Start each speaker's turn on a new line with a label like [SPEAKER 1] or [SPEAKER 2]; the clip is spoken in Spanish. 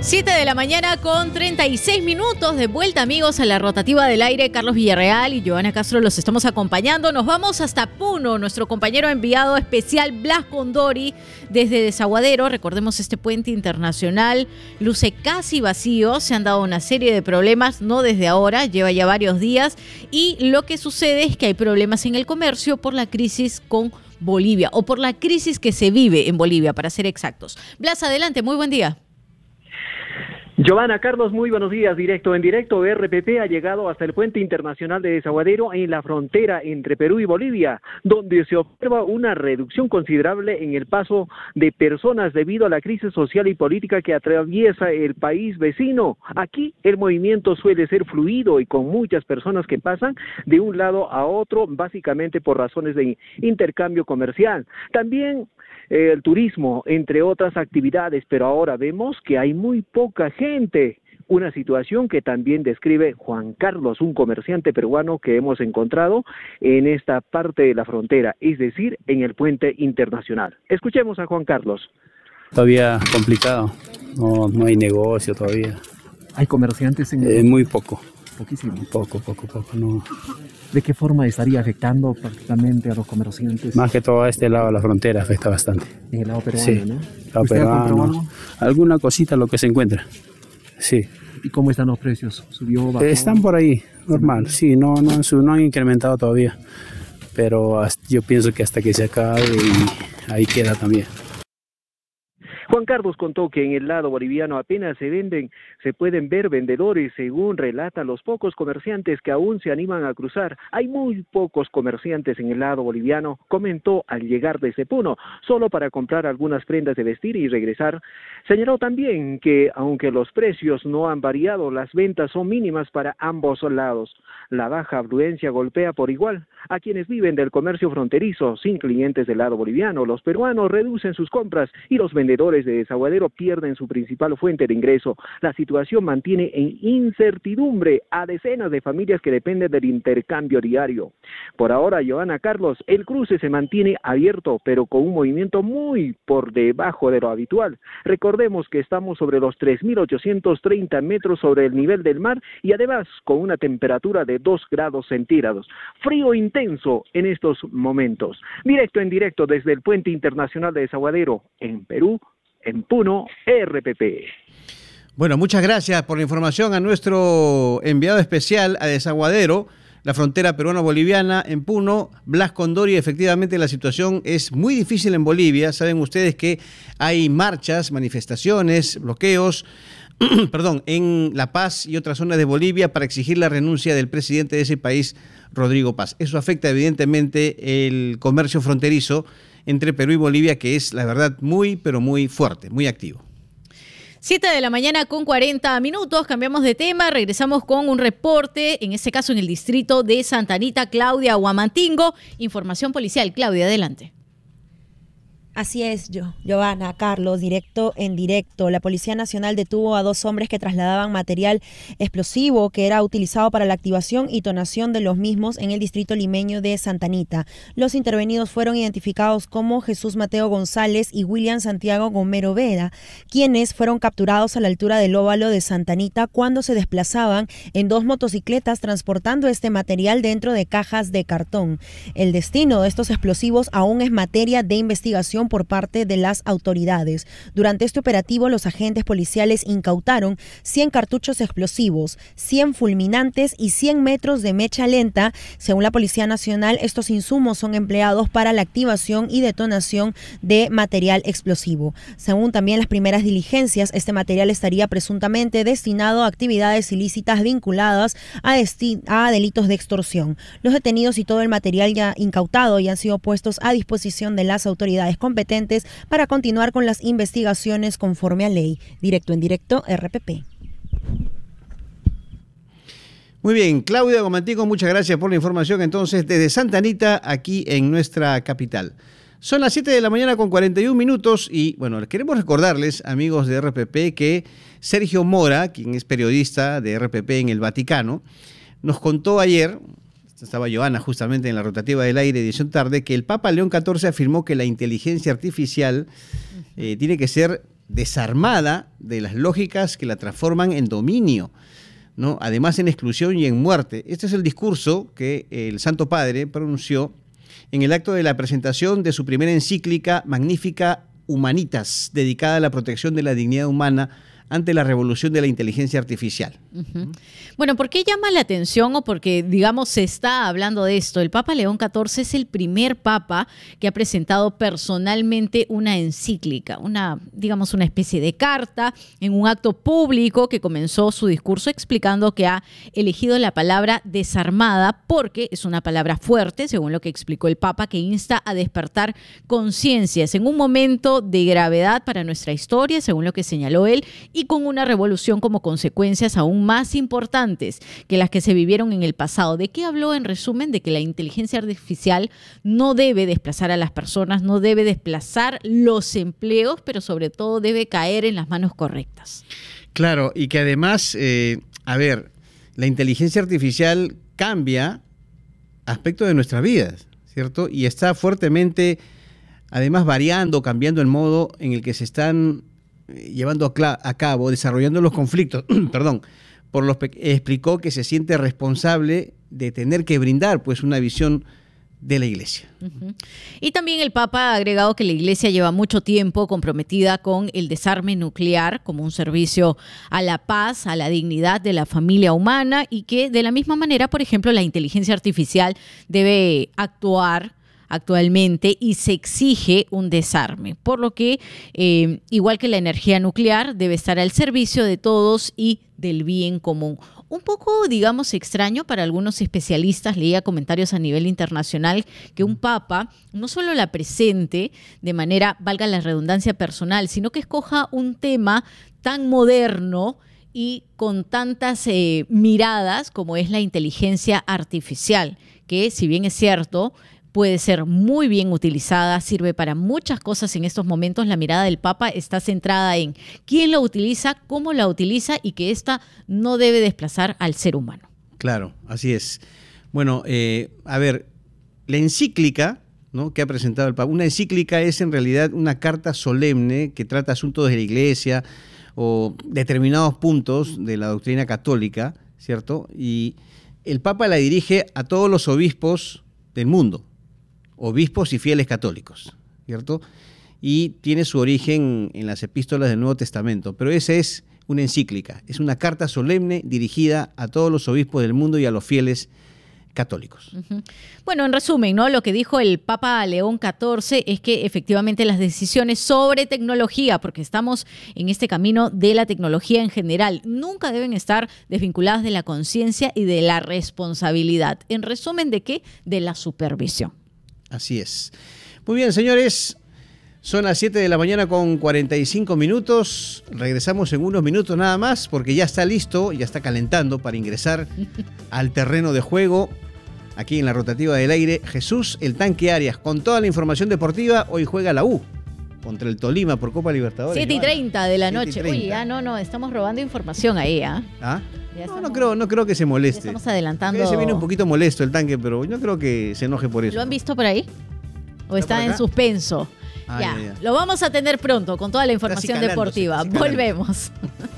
[SPEAKER 1] 7 de la mañana con 36 minutos. De vuelta, amigos, a la rotativa del aire. Carlos Villarreal y Giovanna Castro los estamos acompañando. Nos vamos hasta Puno. Nuestro compañero enviado especial Blas Condori desde Desaguadero. Recordemos, este puente internacional luce casi vacío. Se han dado una serie de problemas, no desde ahora, lleva ya varios días. Y lo que sucede es que hay problemas en el comercio por la crisis con Bolivia, o por la crisis que se vive en Bolivia, para ser exactos. Blas, adelante, muy buen día.
[SPEAKER 2] Giovanna, Carlos, muy buenos días. Directo en directo, RPP ha llegado hasta el puente internacional de Desaguadero en la frontera entre Perú y Bolivia, donde se observa una reducción considerable en el paso de personas debido a la crisis social y política que atraviesa el país vecino. Aquí el movimiento suele ser fluido y con muchas personas que pasan de un lado a otro, básicamente por razones de intercambio comercial. También el turismo, entre otras actividades, pero ahora vemos que hay muy poca gente. Una situación que también describe Juan Carlos, un comerciante peruano que hemos encontrado en esta parte de la frontera, es decir, en el puente internacional. Escuchemos a Juan Carlos.
[SPEAKER 3] Todavía complicado, no hay negocio todavía.
[SPEAKER 2] ¿Hay comerciantes en el...
[SPEAKER 3] Muy poco.
[SPEAKER 2] Poquísimo.
[SPEAKER 3] Poco, no.
[SPEAKER 2] ¿De qué forma estaría afectando prácticamente a los comerciantes?
[SPEAKER 3] Más que todo a este lado de la frontera afecta bastante.
[SPEAKER 2] En el lado peruano,
[SPEAKER 3] sí,
[SPEAKER 2] ¿no?
[SPEAKER 3] Lado peruano, algo? Alguna cosita lo que se encuentra. Sí.
[SPEAKER 2] ¿Y cómo están los precios? ¿Subió, bajó?
[SPEAKER 3] Están por ahí, normal. Sí, no han incrementado todavía. Pero yo pienso que hasta que se acabe y ahí queda también.
[SPEAKER 2] Juan Carlos contó que en el lado boliviano apenas se pueden ver vendedores, según relatan los pocos comerciantes que aún se animan a cruzar. Hay muy pocos comerciantes en el lado boliviano, comentó al llegar desde Puno, solo para comprar algunas prendas de vestir y regresar. Señaló también que aunque los precios no han variado, las ventas son mínimas para ambos lados. La baja afluencia golpea por igual a quienes viven del comercio fronterizo. Sin clientes del lado boliviano, los peruanos reducen sus compras y los vendedores de Desaguadero pierden su principal fuente de ingreso. La situación mantiene en incertidumbre a decenas de familias que dependen del intercambio diario. Por ahora, Giovanna, Carlos, el cruce se mantiene abierto, pero con un movimiento muy por debajo de lo habitual. Recordemos que estamos sobre los 3.830 metros sobre el nivel del mar y además con una temperatura de 2 grados centígrados. Frío intenso en estos momentos. Directo en directo desde el puente internacional de Desaguadero, en Perú, en Puno, RPP.
[SPEAKER 4] Bueno, muchas gracias por la información a nuestro enviado especial a Desaguadero, la frontera peruano-boliviana, en Puno, Blas Condori. Efectivamente, la situación es muy difícil en Bolivia. Saben ustedes que hay marchas, manifestaciones, bloqueos, en La Paz y otras zonas de Bolivia para exigir la renuncia del presidente de ese país, Rodrigo Paz. Eso afecta evidentemente el comercio fronterizo entre Perú y Bolivia, que es, la verdad, muy, pero muy fuerte, muy activo.
[SPEAKER 1] 7 de la mañana con 40 minutos, cambiamos de tema, regresamos con un reporte, en este caso en el distrito de Santa Anita. Claudia Huamantingo, información policial. Claudia, adelante.
[SPEAKER 5] Así es, Giovanna, Carlos, directo en directo. La Policía Nacional detuvo a 2 hombres que trasladaban material explosivo que era utilizado para la activación y tonación de los mismos en el distrito limeño de Santa Anita. Los intervenidos fueron identificados como Jesús Mateo González y William Santiago Gomero Vera, quienes fueron capturados a la altura del óvalo de Santa Anita cuando se desplazaban en 2 motocicletas transportando este material dentro de cajas de cartón. El destino de estos explosivos aún es materia de investigación por parte de las autoridades. Durante este operativo, los agentes policiales incautaron 100 cartuchos explosivos, 100 fulminantes y 100 metros de mecha lenta. Según la Policía Nacional, estos insumos son empleados para la activación y detonación de material explosivo. Según también las primeras diligencias, este material estaría presuntamente destinado a actividades ilícitas vinculadas a delitos de extorsión. Los detenidos y todo el material ya incautado ya han sido puestos a disposición de las autoridades competentes para continuar con las investigaciones conforme a ley. Directo en directo, RPP.
[SPEAKER 4] Muy bien, Claudia Huamantingo, muchas gracias por la información. Entonces, desde Santa Anita, aquí en nuestra capital. Son las 7 de la mañana con 41 minutos y, bueno, queremos recordarles, amigos de RPP, que Sergio Mora, quien es periodista de RPP en el Vaticano, nos contó ayer, estaba Giovanna justamente en la rotativa del aire, edición tarde, que el Papa León XIV afirmó que la inteligencia artificial tiene que ser desarmada de las lógicas que la transforman en dominio, ¿no? Además en exclusión y en muerte. Este es el discurso que el Santo Padre pronunció en el acto de la presentación de su primera encíclica Magnificat Humanitas, dedicada a la protección de la dignidad humana ante la revolución de la inteligencia artificial.
[SPEAKER 1] Bueno, ¿por qué llama la atención o porque, digamos, se está hablando de esto? El Papa León XIV es el primer papa que ha presentado personalmente una encíclica, una especie de carta en un acto público que comenzó su discurso explicando que ha elegido la palabra desarmada porque es una palabra fuerte, según lo que explicó el Papa, que insta a despertar conciencias en un momento de gravedad para nuestra historia, según lo que señaló él, y con una revolución como consecuencias aún más importantes que las que se vivieron en el pasado. ¿De qué habló en resumen? De que la inteligencia artificial no debe desplazar a las personas, no debe desplazar los empleos, pero sobre todo debe caer en las manos correctas.
[SPEAKER 4] Claro, y que además, la inteligencia artificial cambia aspectos de nuestras vidas, ¿cierto? Y está fuertemente, además, cambiando el modo en el que se están llevando a cabo, desarrollando los conflictos, por los que explicó que se siente responsable de tener que brindar pues una visión de la Iglesia.
[SPEAKER 1] Y también el Papa ha agregado que la Iglesia lleva mucho tiempo comprometida con el desarme nuclear como un servicio a la paz, a la dignidad de la familia humana y que de la misma manera, por ejemplo, la inteligencia artificial debe actuar actualmente y se exige un desarme, por lo que igual que la energía nuclear debe estar al servicio de todos y del bien común. Un poco, digamos, extraño para algunos especialistas, leía comentarios a nivel internacional, que un papa no solo la presente de manera, valga la redundancia, personal, sino que escoja un tema tan moderno y con tantas miradas como es la inteligencia artificial, que si bien es cierto, puede ser muy bien utilizada, sirve para muchas cosas en estos momentos. La mirada del Papa está centrada en quién la utiliza, cómo la utiliza y que ésta no debe desplazar al ser humano.
[SPEAKER 4] Claro, así es. Bueno, la encíclica, ¿no?, que ha presentado el Papa, una encíclica es en realidad una carta solemne que trata asuntos de la Iglesia o determinados puntos de la doctrina católica, ¿cierto? Y el Papa la dirige a todos los obispos del mundo, obispos y fieles católicos, ¿cierto? Y tiene su origen en las epístolas del Nuevo Testamento, pero esa es una encíclica, es una carta solemne dirigida a todos los obispos del mundo y a los fieles católicos.
[SPEAKER 1] Bueno, en resumen, ¿no?, lo que dijo el Papa León XIV es que efectivamente las decisiones sobre tecnología, porque estamos en este camino de la tecnología en general, nunca deben estar desvinculadas de la conciencia y de la responsabilidad. En resumen, ¿de qué? De la supervisión.
[SPEAKER 4] Así es. Muy bien, señores, son las 7 de la mañana con 45 minutos. Regresamos en unos minutos nada más porque ya está listo, ya está calentando para ingresar al terreno de juego. Aquí en la rotativa del aire, Jesús el Tanque Arias, con toda la información deportiva. Hoy juega la U contra el Tolima por Copa Libertadores.
[SPEAKER 1] 7:30 de la noche. Oye, estamos robando información ahí, ¿ah?
[SPEAKER 4] ¿Ah? No creo que se moleste.
[SPEAKER 1] Estamos adelantando.
[SPEAKER 4] Se viene un poquito molesto el Tanque, pero no creo que se enoje por eso.
[SPEAKER 1] ¿Lo han visto por ahí? ¿O está en suspenso? Ya, lo vamos a tener pronto con toda la información deportiva. Volvemos.